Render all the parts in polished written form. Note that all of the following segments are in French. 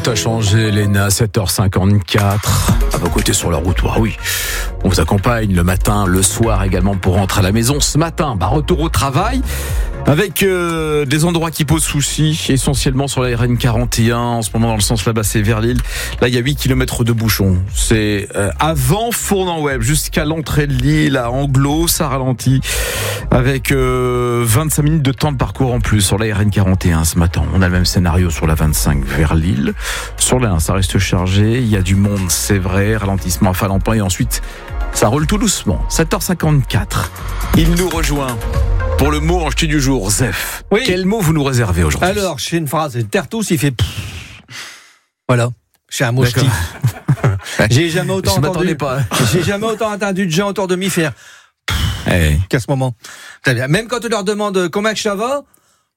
Tout a changé, Léna, 7h54. À vos côtés sur la route, oui. On vous accompagne le matin, le soir également pour rentrer à la maison. Ce matin, retour au travail avec des endroits qui posent souci, essentiellement sur la RN 41, en ce moment dans le sens là-bas c'est vers Lille. Là, il y a 8 km de bouchons. C'est avant Fournan-Web jusqu'à l'entrée de Lille, à Anglo, ça ralentit avec 25 minutes de temps de parcours en plus sur la RN 41 ce matin. On a le même scénario sur la 25 vers Lille. Sur la 1, ça reste chargé, il y a du monde, c'est vrai, ralentissement à Falampin et ensuite ça roule tout doucement. 7h54. Il nous rejoint pour le mot en jeté du jour, Zef. Oui. Quel mot vous nous réservez aujourd'hui? Alors, j'ai une phrase. Tertous, il fait pfff. Voilà. C'est un mot ch'ti. J'ai jamais autant entendu. J'ai jamais autant entendu de gens autour de m'y faire qu'à ce moment. Même quand tu leur demandes comment que ça va,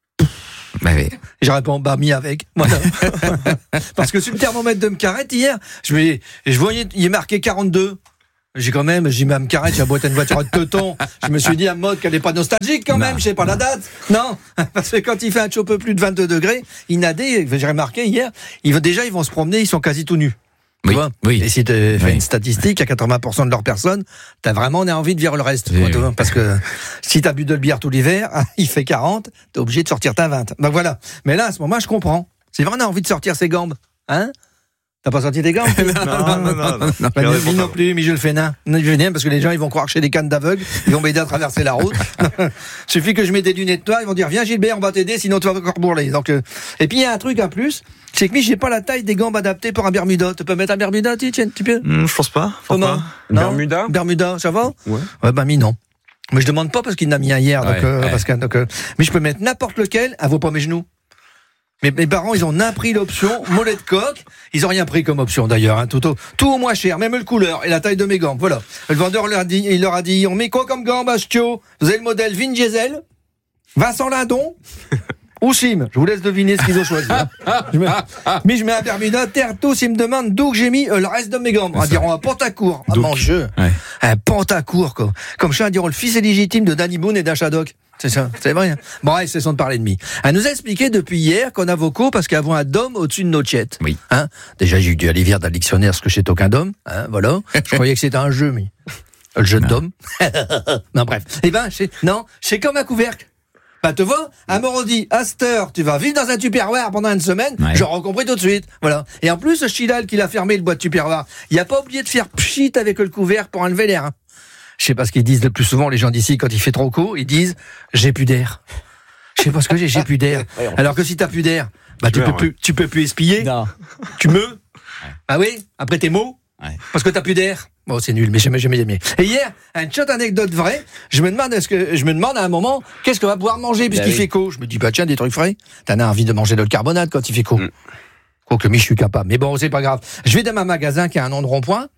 je réponds mi avec. Voilà. Parce que sur le thermomètre de Mcarette hier, je voyais il est marqué 42. J'ai ma Mcarette, j'ai boîte une voiture de teuton. Je me suis dit à mode qu'elle n'est pas nostalgique quand même, je sais pas la date. Non, parce que quand il fait un chaud peu plus de 22 degrés, j'ai remarqué hier, ils vont se promener, ils sont quasi tout nus. Oui, tu vois. oui. Et si tu fais une statistique, à 80% de leurs personnes, on a envie de virer le reste. Oui. Parce que si tu as bu de bière tout l'hiver, il fait 40, tu es obligé de sortir ta 20. Donc voilà. Mais là, à ce moment, je comprends. C'est vrai, on a envie de sortir ses gambes. Hein? T'as pas sorti tes gants? Non. Non plus, mais je le fais nain. Parce que les gens, ils vont croire que j'ai des cannes d'aveugles. Ils vont m'aider à traverser la route. Suffit que je mette des lunettes noires, ils vont dire, viens Gilbert, on va t'aider, sinon tu vas encore bourler. Donc, et puis il y a un truc en plus, c'est que j'ai pas la taille des gambes adaptées pour un Bermuda. Tu peux mettre un Bermuda, tu peux? Je pense pas. Comment? Bermuda, ça va? Ouais. Non. Mais je demande pas parce qu'il en a mis un hier. Mais je peux mettre n'importe lequel, elle vaut pas mes genoux. Mais mes parents, ils ont pris l'option mollet de coq. Ils ont rien pris comme option d'ailleurs, tout au moins cher, même le couleur et la taille de mes gants. Voilà. Le vendeur leur a dit, on met quoi comme gants, Bastio? Vous avez le modèle Vin Diesel, Vincent Lindon ou Sim. Je vous laisse deviner ce qu'ils ont choisi. Mais je mets un Bermuda, Tertous, ils me demandent d'où que j'ai mis le reste de mes gants. On diront un Pantacourt, mon jeu. Ouais. Un Pantacourt, quoi. Comme ça, diront le fils illégitime de Danny Boone et d'Ashadok. C'est ça, c'est vrai. Bon, c'est son de parler de mi. Elle nous a expliqué depuis hier qu'on a vocaux parce qu'elle a un dôme au-dessus de nos tchètes. Oui. Déjà, j'ai eu du Alivière dans le dictionnaire, ce que c'est aucun dôme. Voilà. Je croyais que c'était un jeu, mais. Le jeu de dôme. Non, bref. C'est comme un couvercle. Tu vois, un Morodi, à cette heure, tu vas vivre dans un tupperware pendant une semaine, j'aurais compris tout de suite. Voilà. Et en plus, ce Chidal qui l'a fermé, le boîte tupperware, il a pas oublié de faire pchit avec le couvercle pour enlever l'air. Je sais pas ce qu'ils disent le plus souvent, les gens d'ici, quand il fait trop chaud, ils disent j'ai plus d'air. Je sais pas ce que j'ai plus d'air. Alors que si t'as plus d'air, tu peux plus espiller. Non. Tu me. Ah oui, après tes mots. Parce que t'as plus d'air. Bon, c'est nul, mais jamais aimé. Et hier, une chouette anecdote vraie, je me demande à un moment, qu'est-ce qu'on va pouvoir manger puisqu'il fait chaud? Je me dis, tiens, des trucs frais. T'en as envie de manger de le carbonate quand il fait chaud. Quoique, je suis capable. Mais bon, c'est pas grave. Je vais dans un magasin qui a un nom de rond-point.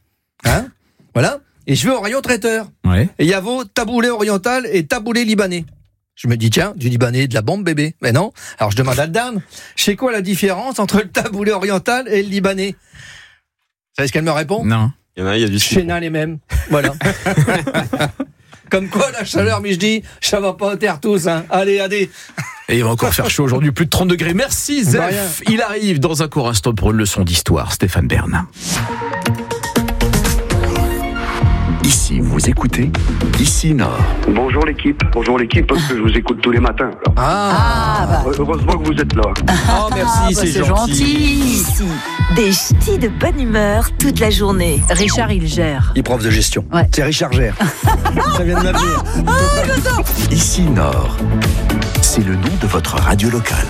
Voilà. Et je vais au rayon traiteur. Ouais. Et il y a vos taboulé oriental et taboulé libanais. Je me dis, tiens, du libanais, de la bombe, bébé. Mais non. Alors je demande à la dame, c'est quoi la différence entre le taboulé oriental et le libanais? Vous savez ce qu'elle me répond? Non. Il y a du chez les mêmes. Voilà. Comme quoi, la chaleur, mais je dis, ça va pas taire tous, hein. Allez. Et il va encore faire chaud aujourd'hui, plus de 30 degrés. Merci, Zef. Il arrive dans un court instant pour une leçon d'histoire. Stéphane Bern. Ici, vous écoutez Ici Nord. Bonjour l'équipe, parce que je vous écoute tous les matins. Heureusement que vous êtes là. Merci, c'est gentil. Ici, des ch'tis de bonne humeur toute la journée. Richard, il gère. Il est prof de gestion. Ouais. C'est Richard Gère. Ça vient de m'appeler. Ici Nord, c'est le nom de votre radio locale.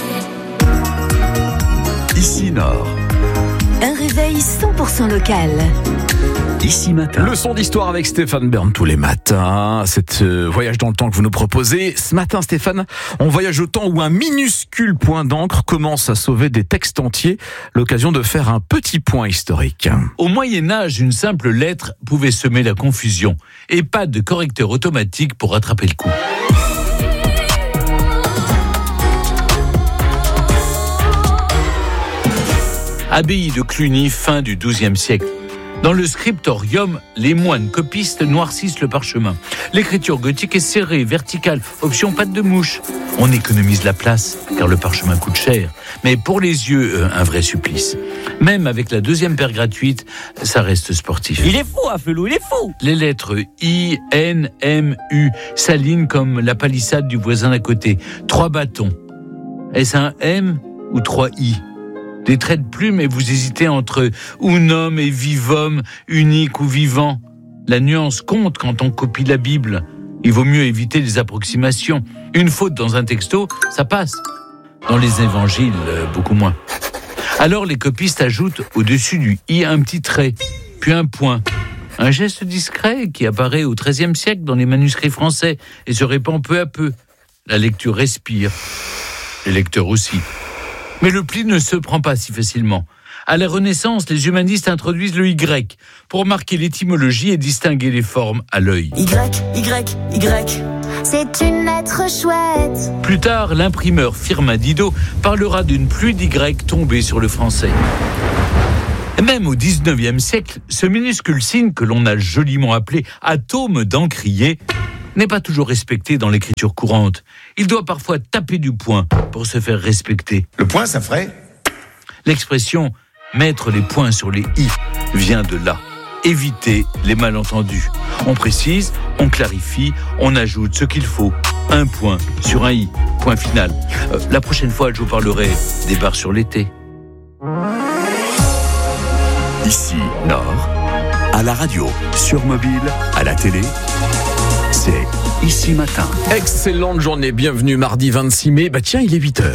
Ici Nord. Un réveil 100% local. Ici matin. Leçon d'histoire avec Stéphane Bern tous les matins. C'est voyage dans le temps que vous nous proposez. Ce matin, Stéphane, on voyage au temps où un minuscule point d'encre commence à sauver des textes entiers. L'occasion de faire un petit point historique. Au Moyen-Âge, une simple lettre pouvait semer la confusion. Et pas de correcteur automatique pour rattraper le coup. Abbaye de Cluny, fin du XIIe siècle. Dans le scriptorium, les moines copistes noircissent le parchemin. L'écriture gothique est serrée, verticale, option patte de mouche. On économise la place, car le parchemin coûte cher. Mais pour les yeux, un vrai supplice. Même avec la deuxième paire gratuite, ça reste sportif. Il est fou, Afelou, il est fou. Les lettres I, N, M, U s'alignent comme la palissade du voisin d'à côté. 3 bâtons. Est-ce un M ou 3 I ? Des traits de plume et vous hésitez entre unum et vivum, unique ou vivant. La nuance compte quand on copie la Bible. Il vaut mieux éviter les approximations. Une faute dans un texto, ça passe. Dans les évangiles, beaucoup moins. Alors les copistes ajoutent au-dessus du I un petit trait, puis un point. Un geste discret qui apparaît au XIIIe siècle dans les manuscrits français et se répand peu à peu. La lecture respire. Les lecteurs aussi. Mais le pli ne se prend pas si facilement. À la Renaissance, les humanistes introduisent le Y pour marquer l'étymologie et distinguer les formes à l'œil. Y. C'est une lettre chouette. Plus tard, l'imprimeur Firmin Didot parlera d'une pluie d'Y tombée sur le français. Et même au XIXe siècle, ce minuscule signe que l'on a joliment appelé atome d'encrier n'est pas toujours respecté dans l'écriture courante. Il doit parfois taper du poing pour se faire respecter. Le poing, ça ferait ? L'expression « mettre les points sur les i » vient de là. Éviter les malentendus. On précise, on clarifie, on ajoute ce qu'il faut. Un point sur un i. Point final. La prochaine fois, je vous parlerai des bars sur l'été. Ici, Nord, à la radio, sur mobile, à la télé, c'est Ici Matin. Excellente journée, bienvenue mardi 26 mai. Tiens, il est 8h.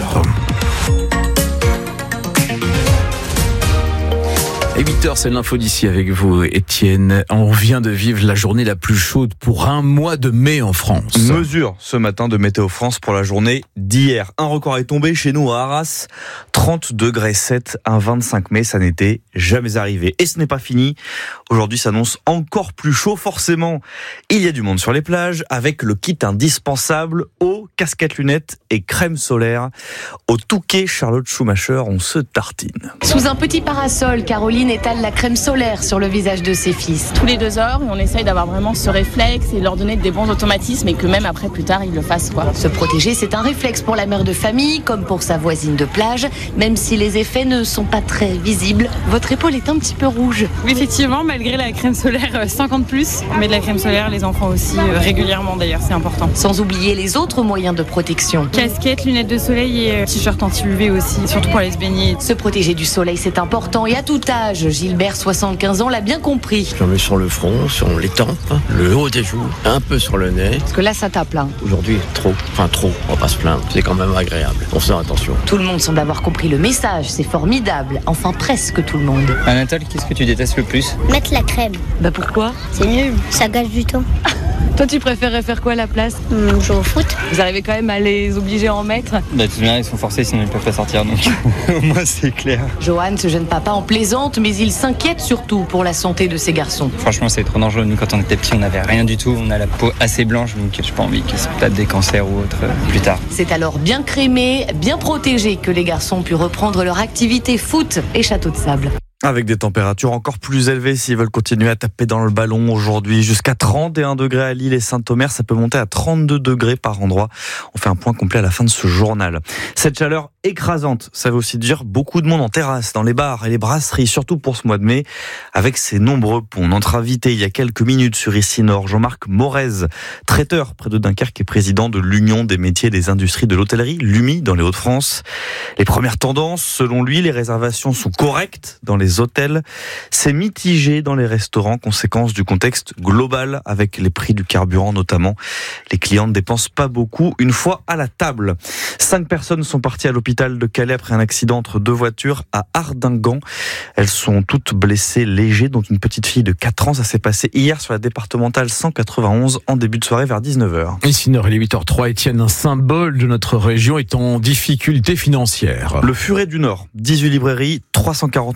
Et 8h, c'est l'info d'ici avec vous, Étienne. On vient de vivre la journée la plus chaude pour un mois de mai en France. Mesure ce matin de Météo France pour la journée d'hier. Un record est tombé chez nous à Arras. 30,7 degrés un 25 mai, ça n'était jamais arrivé. Et ce n'est pas fini. Aujourd'hui s'annonce encore plus chaud. Forcément, il y a du monde sur les plages avec le kit indispensable, eau, casquette, lunettes et crème solaire. Au Touquet, Charlotte Schumacher, on se tartine. Sous un petit parasol, Caroline étale la crème solaire sur le visage de ses fils. Tous les 2 heures, on essaye d'avoir vraiment ce réflexe et leur donner des bons automatismes et que même après, plus tard, ils le fassent. Se protéger, c'est un réflexe pour la mère de famille, comme pour sa voisine de plage. Même si les effets ne sont pas très visibles, votre épaule est un petit peu rouge. Oui, effectivement, malgré la crème solaire 50+, on met de la crème solaire, les enfants aussi, régulièrement d'ailleurs, c'est important. Sans oublier les autres moyens de protection. Casquette, lunettes de soleil et t-shirt anti-UV aussi, surtout pour aller se baigner. Se protéger du soleil, c'est important et à tout âge. Gilbert, 75 ans, l'a bien compris. J'en mets sur le front, sur les tempes, le haut des joues, un peu sur le nez. Parce que là, ça tape là. Aujourd'hui, trop, on va pas se plaindre. C'est quand même agréable. On fait attention. Tout le monde semble avoir compris le message, c'est formidable. Enfin, presque tout le monde. Anatole, qu'est-ce que tu détestes le plus ? Mettre la crème. Pourquoi ? C'est nul, ça gâche du temps. Toi, tu préférerais faire quoi à la place ? Jouer au foot. Vous arrivez quand même à les obliger à en mettre ? De toute manière, ils sont forcés, sinon ils peuvent pas sortir, donc au moins c'est clair. Johan, ce jeune papa, en plaisante, mais il s'inquiète surtout pour la santé de ses garçons. Franchement, c'est trop dangereux. Nous, quand on était petits, on n'avait rien du tout. On a la peau assez blanche, donc j'ai pas envie qu'ils se tapent des cancers ou autre plus tard. C'est alors bien crémé, bien protégé que les garçons puissent reprendre leur activité foot et château de sable. Avec des températures encore plus élevées s'ils veulent continuer à taper dans le ballon aujourd'hui. Jusqu'à 31 degrés à Lille et Saint-Omer, ça peut monter à 32 degrés par endroit. On fait un point complet à la fin de ce journal. Cette chaleur écrasante, ça veut aussi dire beaucoup de monde en terrasse, dans les bars et les brasseries, surtout pour ce mois de mai, avec ces nombreux ponts. Notre invité il y a quelques minutes sur Ici Nord, Jean-Marc Morez, traiteur près de Dunkerque et président de l'Union des métiers et des industries de l'hôtellerie, l'UMI, dans les Hauts-de-France. Les premières tendances, selon lui, les réservations sont correctes dans les hôtels. C'est mitigé dans les restaurants, conséquence du contexte global avec les prix du carburant notamment. Les clients ne dépensent pas beaucoup une fois à la table. 5 personnes sont parties à l'hôpital de Calais après un accident entre 2 voitures à Ardingan. Elles sont toutes blessées légers, dont une petite fille de 4 ans. Ça s'est passé hier sur la départementale 191 en début de soirée vers 19h. Ici Nord, il est 8h03. Étienne, un symbole de notre région est en difficulté financière. Le Furet du Nord, 18 librairies, 349 salariés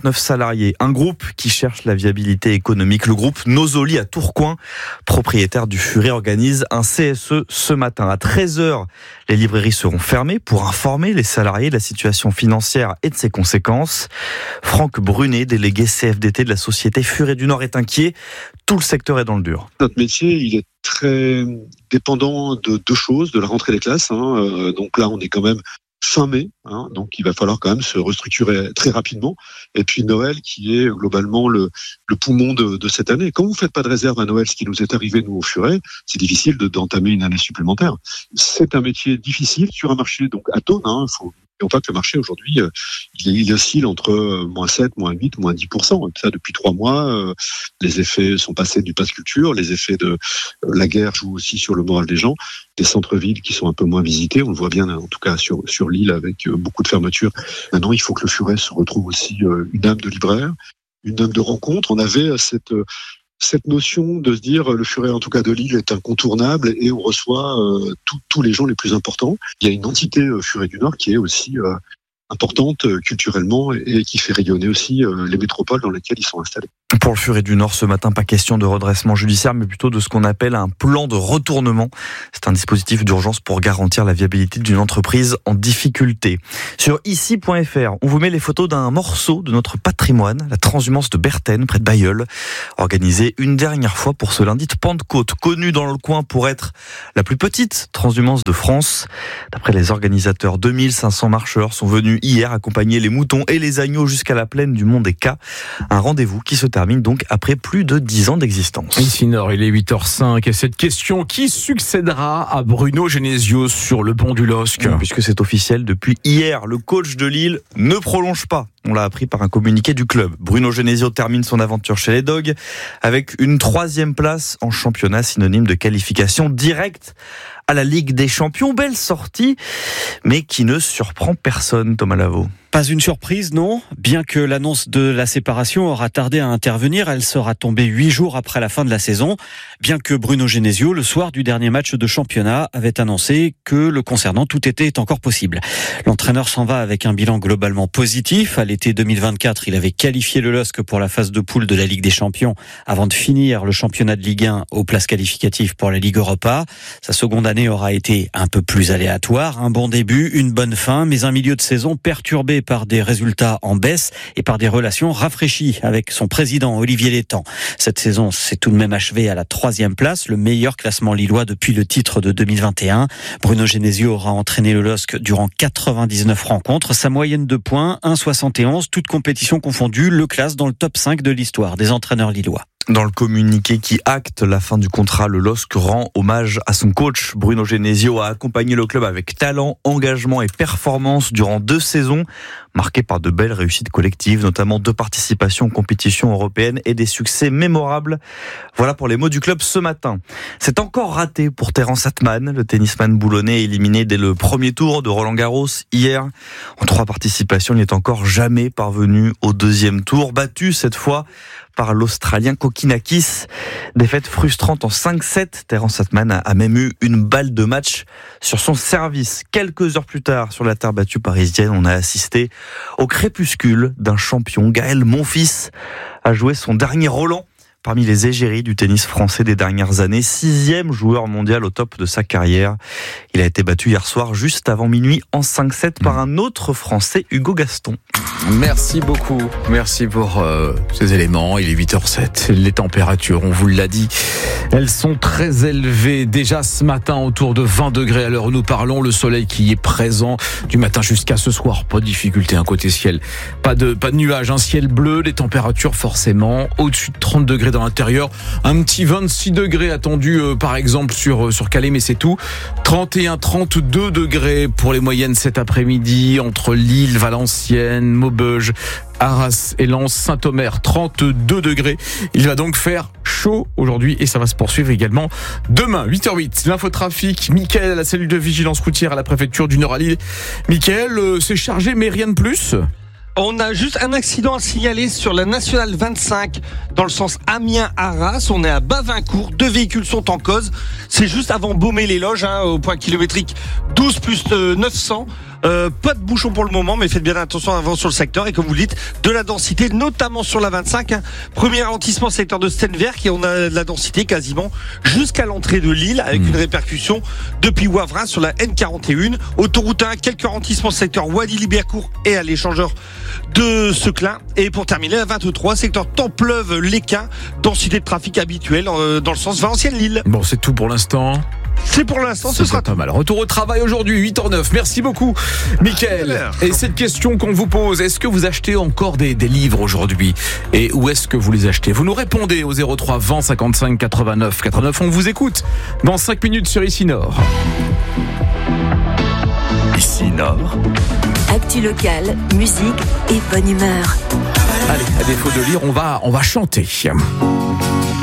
salariés. Un groupe qui cherche la viabilité économique. Le groupe Nosoli à Tourcoing, propriétaire du Furet, organise un CSE ce matin. À 13h, les librairies seront fermées pour informer les salariés de la situation financière et de ses conséquences. Franck Brunet, délégué CFDT de la société Furet du Nord, est inquiet. Tout le secteur est dans le dur. Notre métier, il est très dépendant de deux choses, de la rentrée des classes. Donc là, on est quand même fin mai, donc il va falloir quand même se restructurer très rapidement. Et puis Noël, qui est globalement le poumon de cette année. Quand vous ne faites pas de réserve à Noël, ce qui nous est arrivé, nous, au Furet, c'est difficile d'entamer une année supplémentaire. C'est un métier difficile sur un marché donc atone. On voit que le marché aujourd'hui, il oscille entre -7, -8, -10%. Ça, depuis 3 mois, les effets sont passés du pass culture, les effets de la guerre jouent aussi sur le moral des gens. Des centres-villes qui sont un peu moins visités, on le voit bien en tout cas sur l'île avec beaucoup de fermetures. Maintenant, il faut que le Furet se retrouve aussi une âme de libraire, une âme de rencontre. On avait cette notion de se dire le Furet, en tout cas de Lille, est incontournable et on reçoit tous les gens les plus importants. Il y a une entité Furet du Nord qui est aussi importante culturellement et qui fait rayonner aussi les métropoles dans lesquelles ils sont installés. Pour le Furet du Nord, ce matin, pas question de redressement judiciaire, mais plutôt de ce qu'on appelle un plan de retournement. C'est un dispositif d'urgence pour garantir la viabilité d'une entreprise en difficulté. Sur ici.fr, on vous met les photos d'un morceau de notre patrimoine, la transhumance de Berthen, près de Bailleul, organisée une dernière fois pour ce lundi de Pentecôte, connue dans le coin pour être la plus petite transhumance de France. D'après les organisateurs, 2500 marcheurs sont venus hier accompagner les moutons et les agneaux jusqu'à la plaine du Mont des Cats. Un rendez-vous qui se termine donc après plus de 10 ans d'existence. Ici Nord, il est 8h05 et cette question, qui succédera à Bruno Genesio sur le pont du LOSC ? Puisque c'est officiel depuis hier, le coach de Lille ne prolonge pas. On l'a appris par un communiqué du club. Bruno Genesio termine son aventure chez les Dogs avec une 3e place en championnat, synonyme de qualification directe à la Ligue des Champions. Belle sortie, mais qui ne surprend personne, Thomas Lavaux. Pas une surprise, non. Bien que l'annonce de la séparation aura tardé à intervenir, elle sera tombée 8 jours après la fin de la saison. Bien que Bruno Genesio, le soir du dernier match de championnat, avait annoncé que le concernant, tout était encore possible. L'entraîneur s'en va avec un bilan globalement positif. À l'été 2024, il avait qualifié le LOSC pour la phase de poule de la Ligue des Champions avant de finir le championnat de Ligue 1 aux places qualificatives pour la Ligue Europa. Sa seconde année aura été un peu plus aléatoire. Un bon début, une bonne fin, mais un milieu de saison perturbé par des résultats en baisse et par des relations rafraîchies avec son président Olivier Létang. Cette saison s'est tout de même achevée à la 3e place, le meilleur classement lillois depuis le titre de 2021. Bruno Genesio aura entraîné le LOSC durant 99 rencontres. Sa moyenne de points, 1,71, toutes compétitions confondues, le classe dans le top 5 de l'histoire des entraîneurs lillois. Dans le communiqué qui acte la fin du contrat, le LOSC rend hommage à son coach. Bruno Genesio a accompagné le club avec talent, engagement et performance durant 2 saisons, marquées par de belles réussites collectives, notamment 2 participations aux compétitions européennes et des succès mémorables. Voilà pour les mots du club ce matin. C'est encore raté pour Terence Atman, le tennisman boulonnais éliminé dès le premier tour de Roland-Garros hier. En 3 participations, il n'est encore jamais parvenu au 2e tour, battu cette fois par l'Australien Kokkinakis. Défaite frustrante en 5-7. Terence Atman a même eu une balle de match sur son service. Quelques heures plus tard, sur la terre battue parisienne, on a assisté au crépuscule d'un champion. Gaël Monfils a joué son dernier Roland parmi les égéries du tennis français des dernières années. 6e joueur mondial au top de sa carrière. Il a été battu hier soir, juste avant minuit, en 5-7 par un autre Français, Hugo Gaston. Merci beaucoup. Merci pour ces éléments. Il est 8h07. Les températures, on vous l'a dit, elles sont très élevées. Déjà ce matin, autour de 20 degrés à l'heure où nous parlons. Le soleil qui est présent du matin jusqu'à ce soir. Pas de difficulté, un côté ciel. Pas de nuages, un ciel bleu. Les températures forcément au-dessus de 30 degrés dans l'intérieur. Un petit 26 degrés attendu par exemple sur Calais, mais c'est tout. 31, 32 degrés pour les moyennes cet après-midi entre Lille, Valenciennes, Maubeuge, Arras et Lens, Saint-Omer, 32 degrés. Il va donc faire chaud aujourd'hui et ça va se poursuivre également demain. 8h08, l'infotrafic. Mickaël à la cellule de vigilance routière à la préfecture du Nord à Lille. Mickaël, c'est chargé mais rien de plus. On a juste un accident à signaler sur la nationale 25 dans le sens Amiens-Arras. On est à Bavincourt. 2 véhicules sont en cause. C'est juste avant Beaumais-les-Loges, au point kilométrique 12 plus 900. Pas de bouchons pour le moment, mais faites bien attention avant sur le secteur. Et comme vous le dites, de la densité, notamment sur la 25. Premier ralentissement, secteur de Stenberg, et on a de la densité quasiment jusqu'à l'entrée de Lille, avec une répercussion depuis Wavrin sur la N41. Autoroute 1, quelques ralentissements secteur Wadi-Libercourt et à l'échangeur de Seclin. Et pour terminer, la 23, secteur Templeuve-Léquin, densité de trafic habituelle dans le sens Valenciennes-Lille. Bon, c'est tout pour l'instant. C'est pour l'instant, ce sera pas mal. Retour au travail aujourd'hui, 8h09. Merci beaucoup, Mickaël. Et cette question qu'on vous pose, est-ce que vous achetez encore des livres aujourd'hui? Et où est-ce que vous les achetez? Vous nous répondez au 03 20 55 89 89. On vous écoute dans 5 minutes sur Ici Nord. Ici Nord. Actu locale, musique et bonne humeur. Allez, à défaut de lire, on va chanter.